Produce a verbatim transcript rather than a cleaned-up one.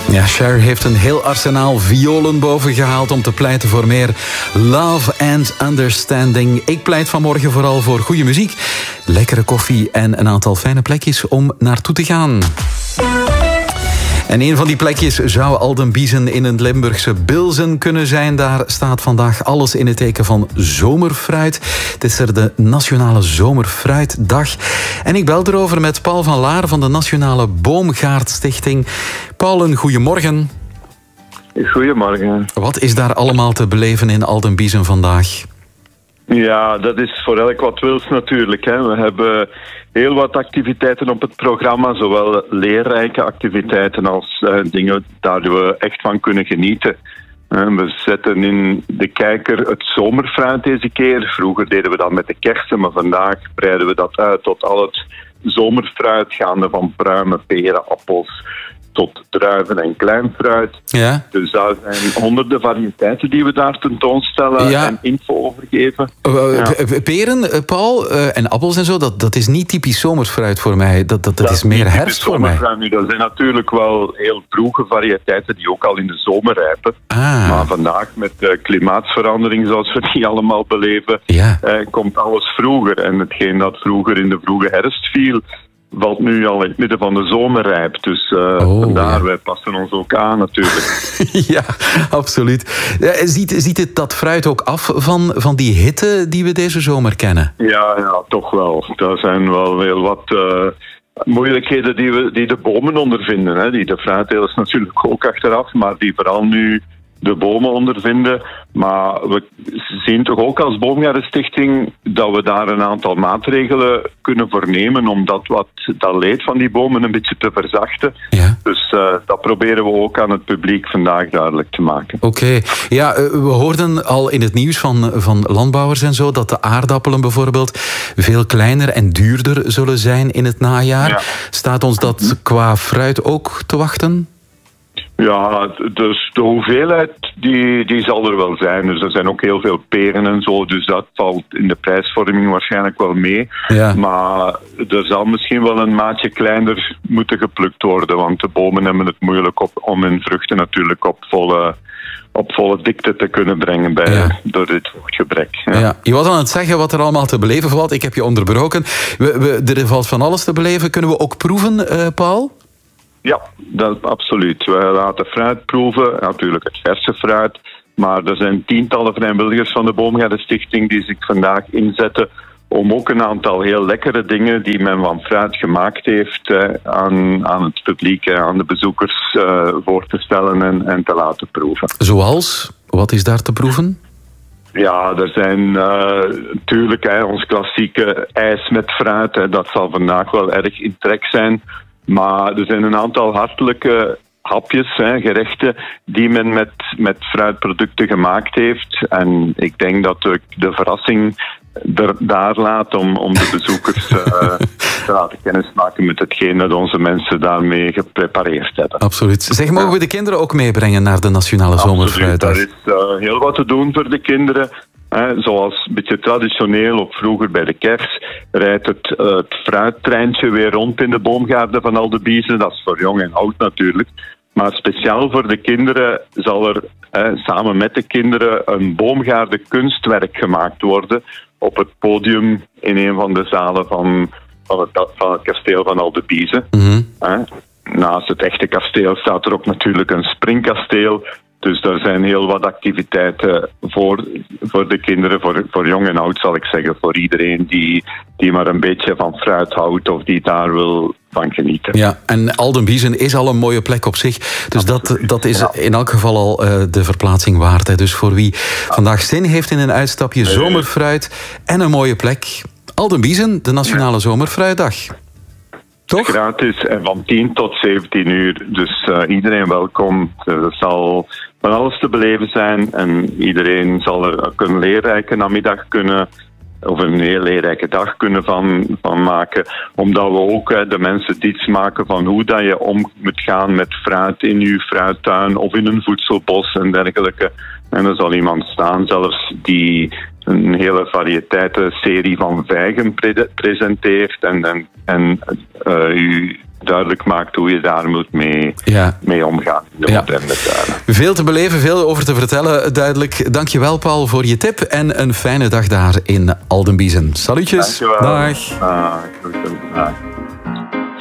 Ja, Cher heeft een heel arsenaal violen bovengehaald om te pleiten voor meer love and understanding. Ik pleit vanmorgen vooral voor goede muziek, lekkere koffie en een aantal fijne plekjes om naartoe te gaan. En een van die plekjes zou Alden Biezen in het Limburgse Bilzen kunnen zijn. Daar staat vandaag alles in het teken van zomerfruit. Het is er de Nationale Zomerfruitdag. En ik bel erover met Paul van Laar van de Nationale Boomgaardstichting. Paul, een goedemorgen. Goedemorgen. Wat is daar allemaal te beleven in Alden Biezen vandaag? Ja, dat is voor elk wat wils natuurlijk. Hè. We hebben heel wat activiteiten op het programma, zowel leerrijke activiteiten als uh, dingen daar we echt van kunnen genieten. Uh, we zetten in de kijker het zomerfruit deze keer. Vroeger deden we dat met de kersen, maar vandaag breiden we dat uit tot al het zomerfruit, gaande van pruimen, peren, appels tot druiven en klein fruit. Ja. Dus daar zijn honderden variëteiten die we daar tentoonstellen ja. en info over geven. Uh, ja. Peren, Paul, uh, en appels en zo, dat, dat is niet typisch zomerfruit voor mij. Dat, dat, dat, dat is meer herfst voor mij. Nu, dat zijn natuurlijk wel heel vroege variëteiten die ook al in de zomer rijpen. Ah. Maar vandaag met de klimaatsverandering zoals we die allemaal beleven, ja. eh, komt alles vroeger. En hetgeen dat vroeger in de vroege herfst viel, valt nu al in het midden van de zomer rijp. Dus uh, oh, vandaar, ja. wij passen ons ook aan natuurlijk. Ja, absoluut. Ziet, ziet het dat fruit ook af van, van die hitte die we deze zomer kennen? Ja, ja, toch wel. Er zijn wel heel wat uh, moeilijkheden die, we, die de bomen ondervinden. Hè. Die de fruittelers natuurlijk ook achteraf, maar die vooral nu de bomen ondervinden. Maar we zien toch ook als Boomgaardenstichting dat we daar een aantal maatregelen kunnen voor nemen om dat, wat, dat leed van die bomen een beetje te verzachten. Ja. Dus uh, dat proberen we ook aan het publiek vandaag duidelijk te maken. Oké. Okay. Ja, we hoorden al in het nieuws van, van landbouwers en zo dat de aardappelen bijvoorbeeld veel kleiner en duurder zullen zijn in het najaar. Ja. Staat ons dat qua fruit ook te wachten? Ja, dus de hoeveelheid die, die zal er wel zijn. Dus er zijn ook heel veel peren en zo, dus dat valt in de prijsvorming waarschijnlijk wel mee. Ja. Maar er zal misschien wel een maatje kleiner moeten geplukt worden, want de bomen hebben het moeilijk op, om hun vruchten natuurlijk op volle, op volle dikte te kunnen brengen bij, ja. door dit vochtgebrek. Ja. Ja. Je was aan het zeggen wat er allemaal te beleven valt. Ik heb je onderbroken. We, we, er valt van alles te beleven. Kunnen we ook proeven, uh, Paul? Ja, dat absoluut. We laten fruit proeven, natuurlijk het verse fruit. Maar er zijn tientallen vrijwilligers van de Boomgaardenstichting die zich vandaag inzetten om ook een aantal heel lekkere dingen die men van fruit gemaakt heeft eh, aan, aan het publiek, eh, aan de bezoekers uh, voor te stellen en, en te laten proeven. Zoals? Wat is daar te proeven? Ja, er zijn uh, natuurlijk hè, ons klassieke ijs met fruit. Hè, dat zal vandaag wel erg in trek zijn. Maar er zijn een aantal hartelijke hapjes, hè, gerechten, die men met, met fruitproducten gemaakt heeft. En ik denk dat ik de verrassing er, daar laat om, om de bezoekers uh, te laten kennismaken met hetgeen dat onze mensen daarmee geprepareerd hebben. Absoluut. Zeg, mogen we de kinderen ook meebrengen naar de Nationale Zomerfruitdag? Er is uh, heel wat te doen voor de kinderen. He, zoals een beetje traditioneel, ook vroeger bij de kers, rijdt het, uh, het fruittreintje weer rond in de boomgaarden van Alden Biezen. Dat is voor jong en oud natuurlijk. Maar speciaal voor de kinderen zal er he, samen met de kinderen een boomgaarden kunstwerk gemaakt worden op het podium in een van de zalen van, van, het, van het kasteel van Alden Biezen. Mm-hmm. He, naast het echte kasteel staat er ook natuurlijk een springkasteel. Dus er zijn heel wat activiteiten voor, voor de kinderen, voor, voor jong en oud zal ik zeggen, voor iedereen die, die maar een beetje van fruit houdt of die daar wil van genieten. Ja, en Alden Biezen is al een mooie plek op zich, dus dat, dat is ja. in elk geval al uh, de verplaatsing waard. Hè. Dus voor wie vandaag zin heeft in een uitstapje zomerfruit en een mooie plek, Alden Biezen, de Nationale ja. Zomerfruitdag. Toch? Gratis en van tien tot zeventien uur. Dus uh, iedereen welkom. Er zal van alles te beleven zijn. En iedereen zal er ook een leerrijke namiddag kunnen, of een heel leerrijke dag kunnen van, van maken. Omdat we ook uh, de mensen iets maken van hoe dat je om moet gaan met fruit in je fruittuin of in een voedselbos en dergelijke. En er zal iemand staan zelfs die een hele variëteitenserie van vijgen pre- presenteert en, en, en uh, u duidelijk maakt hoe je daar moet mee, ja. mee omgaan in de ja. moderne tuinen. Veel te beleven, veel over te vertellen, duidelijk. Dankjewel, Paul, voor je tip en een fijne dag daar in Aldenbiezen. Salutjes. Dankjewel. Dag. Ah, goed, dag.